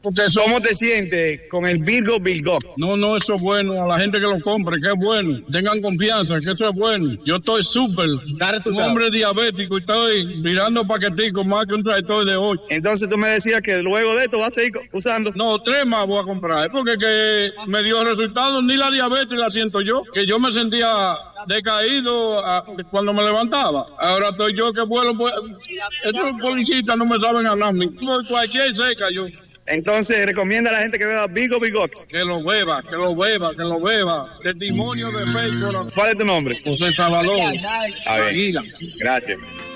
¿Cómo te sientes con el Virgo Bilgot? No, eso es bueno. A la gente que lo compre, que es bueno. Tengan confianza, que eso es bueno. Yo estoy súper. Un hombre diabético y estoy mirando paqueticos más que un tractor de 8. Entonces tú me decías que luego de esto vas a seguir usando. No, 3 más voy a comprar. Porque que me dio resultados, ni la diabetes la siento yo. Que yo me sentía decaído cuando me levantaba. Ahora estoy yo que vuelo. Pues, esos policías no me saben hablar. Cualquier seca yo. Entonces, recomienda a la gente que beba Virgo Bilgot. Que lo beba. Testimonio de fe. ¿Cuál es tu nombre? José Salvador. Gracias.